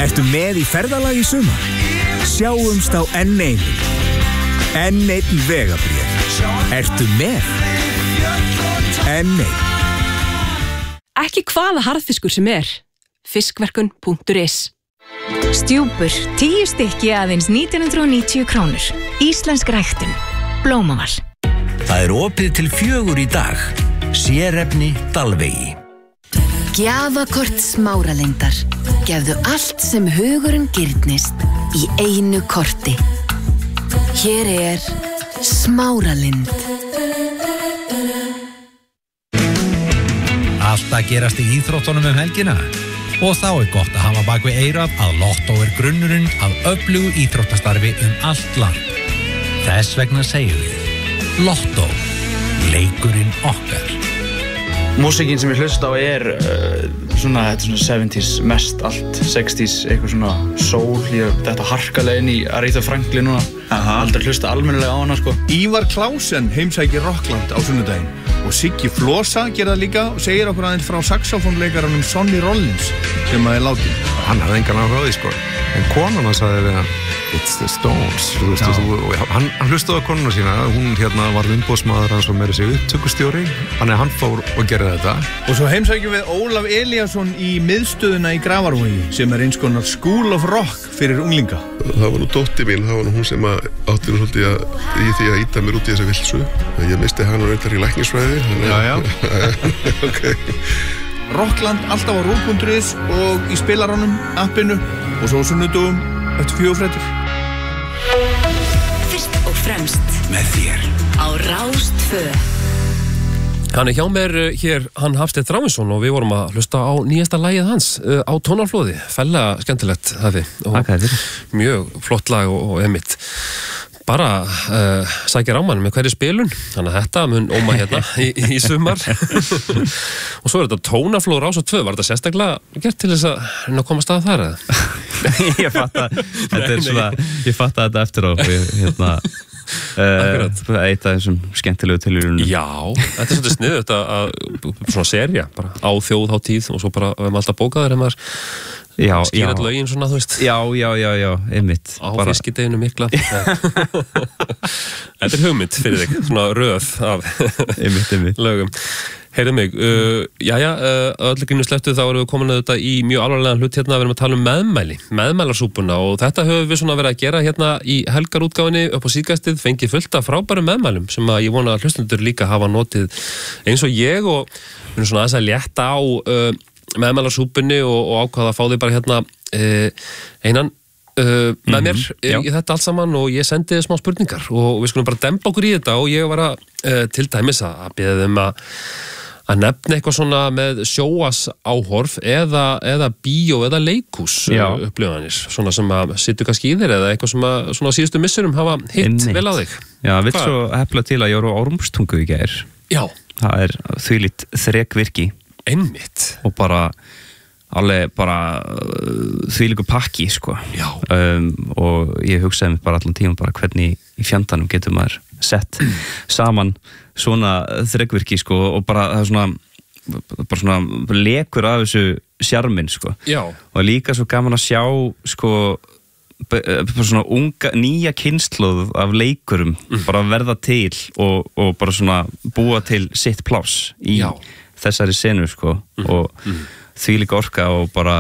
Ertu með í ferðalagi í sumar? Sjáumst á N1. N1 vegabréf. Ertu með? N1. Ekki hvaða harðfiskur sem fiskverkun.is. Stjúpur, 10 stykki aðeins 1990 krónur. Íslensk ræktun. Blómaval. Það opið til 4 í dag. Sérefni Dalvegi. Gjafakort Smáralindar. Gefðu allt sem hugurinn girnist í einu korti. Hér Smáralind. Allt að gerast í íþróttunum helgina. Og þá gott að hafa bak við eyrað að Lotto grunnurinn að öflugu íþróttastarfi allt land. Þess vegna segjum við Lotto, leikurinn okkar. Músíkin sem ég hlusta á svona 70s, mest allt 60s, eitthvað svona soul, þetta harkalega inn í Aretha Franklin núna. Aldrei hlusta almennilega á hana, sko. Ívar Klausen heimsækir Rockland á sunnudaginn og Siggi Flosa gerir það líka og segir okkur aðeins frá saxofónleikaranum Sonny Rollins sem látin. Hann hafði engan áhuga á því, sko. En konan hann sagði við hann, it's the Stones. Hann hlustaði á konuna sína, hún var umboðsmaður hans og meira sig upptökustjóri. Þannig að hann fór og gerði þetta. Og svo heimsækjum við Ólaf Elíasson í miðstöðuna í Grafarvogi sem eins konar School of Rock fyrir unglinga. Það var nú dóttir mín, það var nú hún sem átti nú svolítið í því að ýta mér út í þessa vilsu. Ég misti hann og reyndar í læknisfræði. Já. Okay. Rockland alltaf á rúv.is og í spilaranum, appinu og svo sunnudugum eftir 4 fréttir. Fyrst og fremst með þér á Rás 2. Hann hjá mér hér, hann Hafsteinn Þráinsson og við vorum að hlusta á nýjasta lagið hans á Tónarflóði. Fellega skemmtilegt hafi. Mjög flott lag og einmitt. Bara sækja rámanum með hverju spilun. Þannig að þetta mun óma hérna í sumar. Og svo þetta Tónarflóð Rás 2. Var þetta sérstaklega gert til þess að koma stað þar eða? Ég fatta þetta eftir á. Eitt af þessum skemmtilegu tilhörunum. Já, þetta svolítið sniðugt að svona serja, bara á þjóðhátíð og svo bara við alltaf bókaður en maður skýra lögin svona, þú veist. Já, einmitt. Á fiskideginu mikla. Þetta hugmynd fyrir þig, svona röð af einmitt. Lögum. Heyrðu mig, öllu grínu slepptu þá erum við komin að þetta í mjög alvarlegan hlut hérna, við erum að tala meðmælarsúpuna og þetta höfum við svona verið að gera hérna í helgarútgáfinni upp á síðkastið, fengið fullt af frábærum meðmælum sem að ég vona að hlustendur líka hafa notið eins og ég og við erum svona aðeins að létta á meðmælarsúpunni og ákvaða að fá þig bara hérna einan með mér í þetta allt saman og ég sendi smá spurningar og við skulum bara dembla okkur í þetta og ég var að til dæmis að biðja þeim að nefna eitthvað svona með sjóasáhorf eða bíó eða leikhús upplifanir, svona sem að sittu kannski í þér eða eitthvað sem að svona síðustu missurum hafa hitt vel á þig. Já, vill svo hefla til að ég voru á Ormstungu í gær. Já. Það þvílíkt þrekvirki. Einmitt. Og alveg bara þvílíkur pakki, sko. Já. Og ég hugsaði mig bara allan tíma bara hvernig í fjandanum getur maður sett saman svona þrekvirki, sko, og bara það svona lekur af þessu sjarminn, sko. Já. Og líka svo gaman að sjá, sko, bara svona nýja kynslóð af leikurum bara verða til og bara svona búa til sitt pláss í þessari senu, sko, og þvílík orka og bara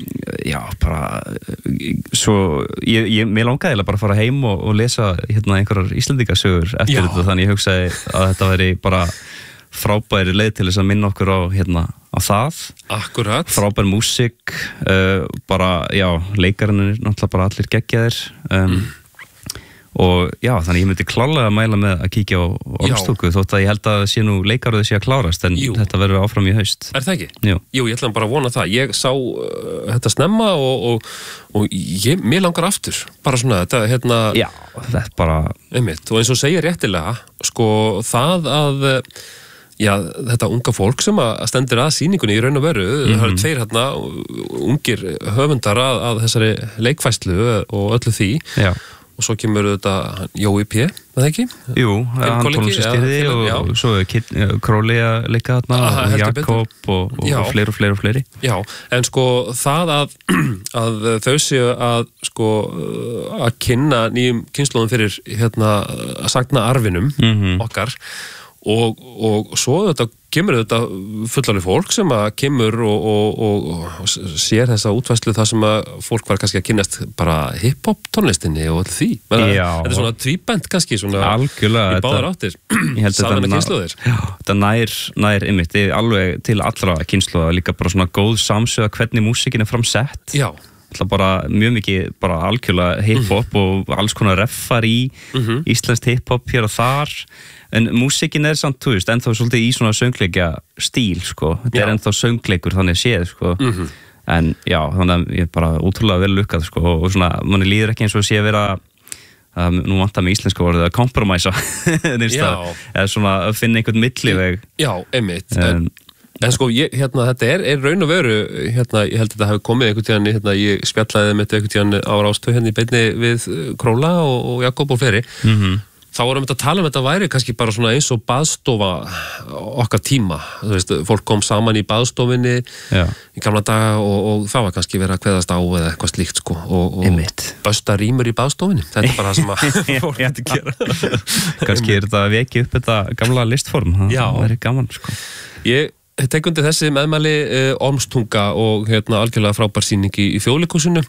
svo mér langaði bara að fara heim og lesa hérna einhverjar Íslendingasögur eftir þetta, þannig ég hugsaði að þetta væri bara frábæri leið til þess að minna okkur á það. Akkurat. Frábær músík, bara, leikarinn náttúrulega bara allir geggjaðir og þannig ég myndi klárlega að mæla með að kíkja á Ormstungu þótt að ég held að sé nú leikaruði sé að klárast en þetta verður áfram í haust. Er það ekki? Jú, ég ætla bara að vona það. Ég sá þetta snemma og mér langar aftur. Bara svona, þetta þetta bara einmitt, og eins og segja réttilega, sko, það að þetta unga fólk sem að stendur að sýningunni í raun og veru, það eru tveir ungir höfundar að þessari leikfæslu og öllu því. Já. og svo kemur þetta Jói P, það ekki? Jú, hann tónlistastýrði og svo Królia líka þarna og Jakob og fleiri. Já, en sko það að þau séu að sko að kynna nýjum kynslóðum fyrir sagna arfinum okkar og svo þetta kemur þetta fullarlega fólk sem að kemur og sér þessa útfærslu þar sem að fólk var kannski að kynnast bara hip-hop tónlistinni og því. Þetta svona tvíbent kannski svona algjörlega, í báðar áttir saman að kynslóðir. Þetta nær einmitt alveg til allra kynslóða, líka bara svona góð samsöða hvernig músíkin framsett. Já. Það bara mjög mikið bara algjörlega hip-hop og alls konar reffar í íslenskt hip-hop hér og þar, en músíkin samt, þú veist, ennþá svolítið í svona söngleikja stíl, sko, þetta ennþá söngleikur þannig séð, sko, en já, þannig að ég bara ótrúlega vel lukkað, sko, og svona, manni líður ekki eins og sé að vera nú vantar með íslenska orðið að kompromæsa eða svona að finna einhvern milliveg. Já, einmitt, en sko, þetta raun og veru, ég held að þetta hafi komið einhvern tíðan, ég spjallaði með einhvern tíðan á Rás 2 í beinni við Króla og Jakob og fleiri, þá vorum við að tala þetta væri kannski bara svona eins og baðstofa okkar tíma, þú veist, fólk kom saman í baðstofinni í gamla daga og það var kannski verið að kveðast á eða eitthvað slíkt, sko, og bösta rímur í baðstofinni, þetta bara það sem að fólk hætti að gera. Kannski þetta að vekja upp þetta gamla listform, það væri gaman, sko. Ég tek undir þessi meðmæli Ormstunga og algjörlega frábær sýning í Þjóðleikhúsinu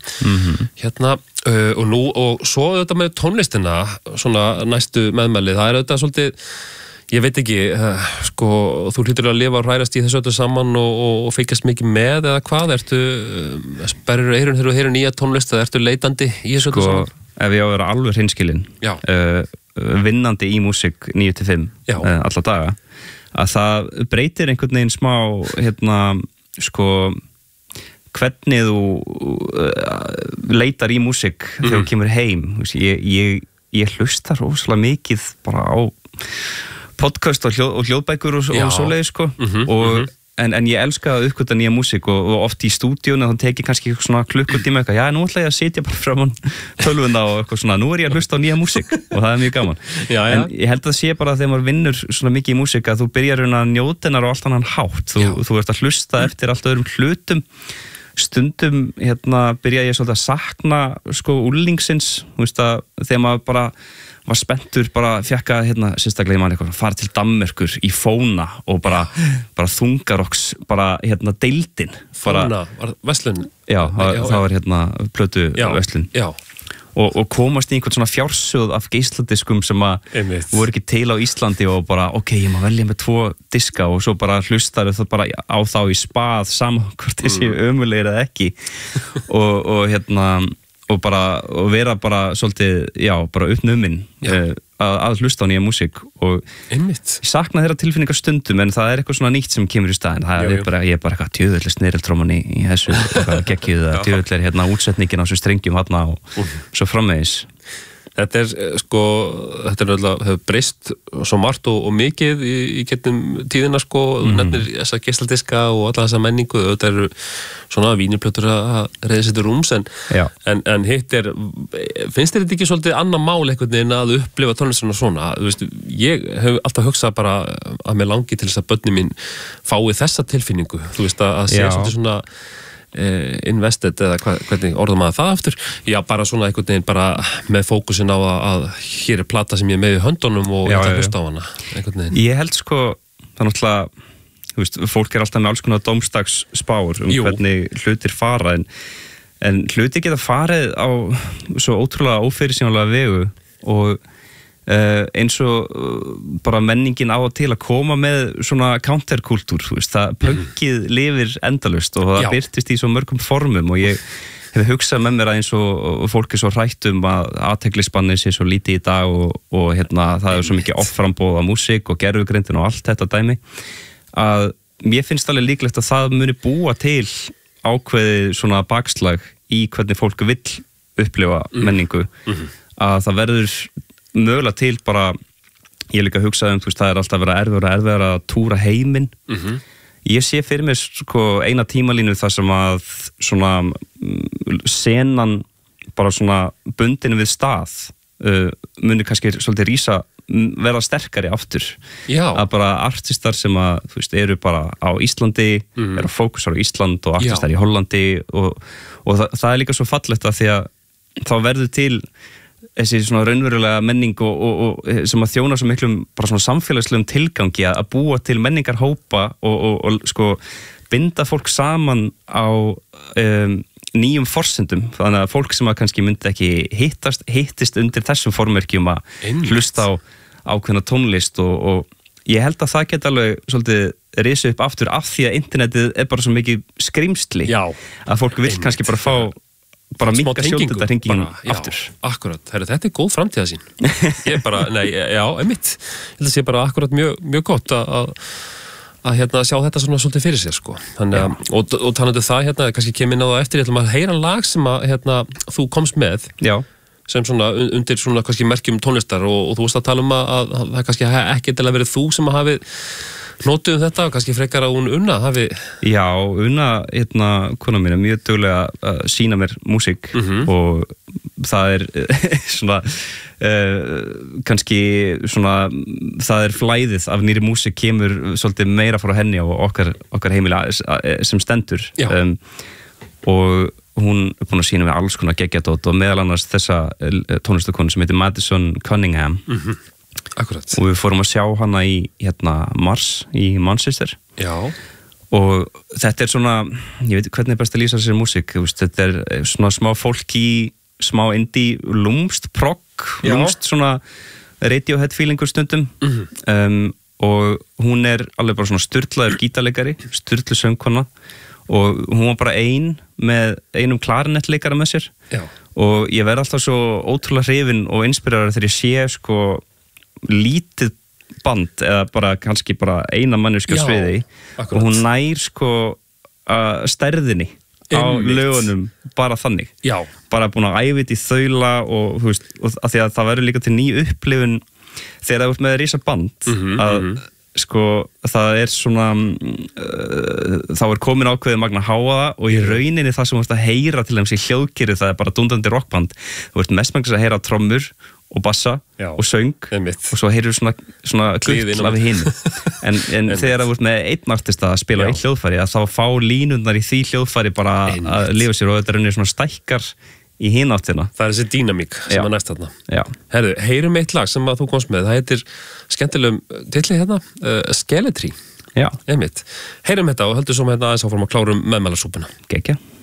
og nú og svo þetta með tónlistina svona næstu meðmæli, það þetta svolítið, ég veit ekki sko, þú hlýtur að lifa og hrærast í þessu öllu saman og fylgjast mikið með eða hvað, sperrir eyrun þegar þú heyrir nýja tónlist eða ertu leitandi í þessu öllu saman? Ef ég á að vera alveg hreinskilinn, vinnandi í músík 9-5 alla daga, að það breytir einhvern veginn smá sko hvernig þú leitar í músík þegar þú kemur heim. Ég hlusta rosalega mikið bara á podcast og hljóðbækur og svoleiðis, sko, en ég elska að uppgöta nýja músík og oft í stúdíónu þá tek ég kannski svona klukkutíma eitthvað, já, nú ætla ég að sitja bara framan tölvuna og eitthvað svona, nú ég að hlusta á nýja músík og það mjög gaman. En ég held að það sé bara að þegar maður vinnur svona mikið í músík að þú byrjar að njóta hennar á allt annan hátt, þú ert að hlusta eftir allt öðrum hlutum. Stundum byrja ég svolítið að sakna sko úrlingsins, þú veist að þegar maður bara var spenntur, bara fekk að sérstaklega ég man eitthvað, fara til Danmerkur í Fóna og bara þungarokks bara deildin. Fóna, var Veslun? Já, það var plötu Veslun. Já. Og komast í einhvern svona fjársjóð af geisladiskum sem að voru ekki til á Íslandi og bara, ok, ég má velja með 2 diska og svo bara hlustar það bara á þá í spað saman hvort þessi ömulegir eða ekki og vera bara svolítið, bara uppnuminn að hlusta á nýja músík og ég sakna þeirra tilfinningar stundum en það eitthvað svona nýtt sem kemur í staðinn, ég bara eitthvað tjöðulega snirildróman í þessu geggjuð, tjöðulega útsetningin á þessum strengjum og svo framvegis. Þetta sko, hefur breyst svo margt og mikið í gegnum tíðina, sko, nefnir þessa geisladiska og alla þessa menningu, þetta eru svona vínirplötur að reyða sér til rúms, en hitt finnst þér þetta ekki svolítið annað mál einhvern veginn að upplifa tónlistina svona? Þú veist, ég hef alltaf hugsað bara að mér langi til þess að börnin mín fái þessa tilfinningu, þú veist, að sé svolítið svona invested eða hvernig orðum maður það aftur, bara svona einhvern veginn bara með fókusin á að hér plata sem ég með í höndunum og ég ætla að hlusta á hana einhvern veginn. Ég held sko, það náttúrulega, þú veist, fólk alltaf með alls konar dómstagsspár hvernig hlutir fara en hlutir geta farið á svo ótrúlega ófyrirsjáanlega vegu og eins og bara menningin á og til að koma með svona counterkultúr, þú veist, það punkið lifir endalaust og það birtist í svo mörgum formum og ég hef hugsað með mér að eins og fólk svo hrætt að athyglisspannið sé svo lítið í dag og það svo mikið offramboð á músík og gerfugrindin og allt þetta dæmi að mér finnst alveg líklegt að það muni búa til ákveðið svona bakslag í hvernig fólk vill upplifa menningu að það verður mögulega til bara, ég líka hugsaði þú veist, það alltaf verið erfiðara að túra heiminn. Ég sé fyrir mér sko eina tímalínu þar sem að svona senan bara svona bundin við stað muni kannski svolítið rísa verða sterkari aftur. Já. Að bara artistar sem að, þú veist, eru bara á Íslandi, eru að fókusar á Ísland og artistar í Hollandi og það líka svo fallegt að því að þá verður til þessi svona raunverulega menning og sem að þjóna svo miklum bara svona samfélagslegum tilgangi að búa til menningarhópa og sko binda fólk saman á nýjum forsendum, þannig að fólk sem að kannski myndi ekki hittist undir þessum formerkjum að hlusta á ákveðna tónlist og ég held að það geti alveg svolítið risið upp aftur af því að internetið bara svo mikið skrimsli að fólk vil kannski bara fá bara minka sjóndöldarhringingin aftur. Akkurat, þetta góð framtíðasýn. Ég bara, einmitt. Ég held að sé bara akkurat mjög gott að sjá þetta svona svolítið fyrir sér, sko. Þannig, og talandi það, kannski kemur inn á það eftir, ég ætlum að heyra lag sem að þú komst með. Já. Sem svona undir svona kannski merkjum tónlistar og þú veist að tala að það kannski ekki til að verið þú sem að hafi notuð þetta og kannski frekar að hún Unna hafi... Já, Unna, kona mín mjög duglega að sína mér músík og það svona kannski svona það flæðið af nýri músík kemur svolítið meira frá henni og okkar heimili sem stendur og hún búin að sína mér alls konar geggjadót og meðal annars þessa tónlistakonu sem heitir Madison Cunningham Akkurat. Og við fórum að sjá hana í Mars í Manchester. Já. Og þetta svona, ég veit hvernig best að lýsa þessari músík, þetta svona smá fólki, smá indie, lúmst progg, lúmst svona Radiohead feelingur stundum og hún alveg bara svona sturlaður gítarleikari, sturlu söngkona og hún var bara með einum klarinettleikara með sér. Já. Og ég verð alltaf svo ótrúlega hrifinn og inspirerað þegar ég sé sko lítið band eða bara kannski bara eina manneskja á sviði og hún nær sko stærðinni á lögunum bara þannig. Já. Bara búin að æfa þetta í þaula og þú veist, og að því að það verður líka til ný upplifun þegar það er með risa band að sko það svona þá komin ákveðið magna háaða og í rauninni það sem þú ert að heyra til dæmis í hljóðkerið það bara dundandi rockband, þú ert mestmengis að heyra trommur og bassa og söng og svo heyrur svona klull af hinu en þegar það voru með einn artista að spila eitt hljóðfæri að þá fá línundar í því hljóðfæri bara að lifa sér og þetta er svona stækkar í hináttina. Það er þessi dýnamík sem að næst þarna. Já. Herðu, heyrum eitt lag sem að þú komst með, það heitir skemmtilegum titli Skeletri. Já. Einmitt. Heyrum þetta og höldum svo aðeins áfram að klárum meðmælasúpuna. Gekkja.